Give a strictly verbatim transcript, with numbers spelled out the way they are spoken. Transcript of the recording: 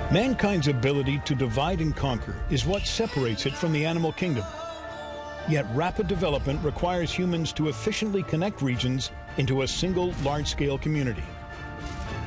Mankind's ability to divide and conquer is what separates it from the animal kingdom. Yet rapid development requires humans to efficiently connect regions into a single large-scale community.